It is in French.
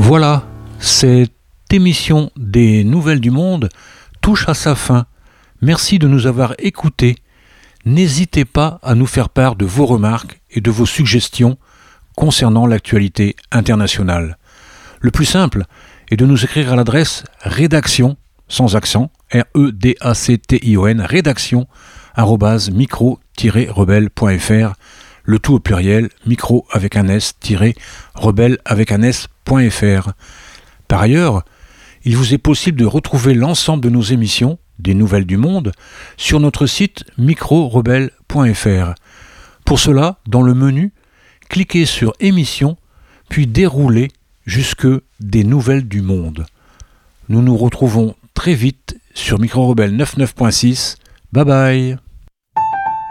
Voilà, cette émission des Nouvelles du Monde touche à sa fin. Merci de nous avoir écoutés. N'hésitez pas à nous faire part de vos remarques et de vos suggestions concernant l'actualité internationale. Le plus simple est de nous écrire à l'adresse rédaction, sans accent, REDACTION, rédaction, @micro-rebelle.fr, le tout au pluriel, micro avec un S, rebelle avec un S.fr. Par ailleurs, il vous est possible de retrouver l'ensemble de nos émissions, des Nouvelles du Monde, sur notre site micro-rebelle.fr. Pour cela, dans le menu, cliquez sur Émissions, puis déroulez jusque des Nouvelles du Monde. Nous nous retrouvons très vite sur Micro Rebelle 99.6. Bye bye.